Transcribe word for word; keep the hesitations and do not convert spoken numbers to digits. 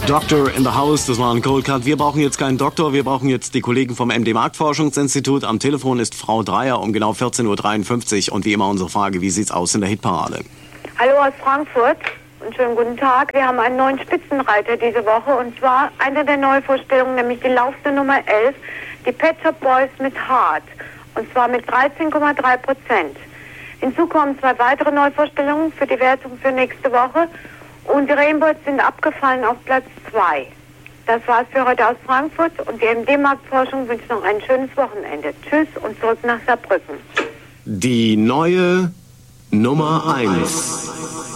Doctor in the House, das war ein Cold Cut. Wir brauchen jetzt keinen Doktor, wir brauchen jetzt die Kollegen vom M D Marktforschungsinstitut. Am Telefon ist Frau Dreier um genau vierzehn Uhr dreiundfünfzig und wie immer unsere Frage, wie sieht's aus in der Hitparade? Hallo aus Frankfurt und schönen guten Tag. Wir haben einen neuen Spitzenreiter diese Woche und zwar eine der Neuvorstellungen, nämlich die laufende Nummer elf, die Pet Shop Boys mit Heart und zwar mit dreizehn Komma drei Prozent. Hinzu kommen zwei weitere Neuvorstellungen für die Wertung für nächste Woche. Und die Rainbows sind abgefallen auf Platz zwei. Das war's für heute aus Frankfurt und die M D-Marktforschung wünscht noch ein schönes Wochenende. Tschüss und zurück nach Saarbrücken. Die neue Nummer eins.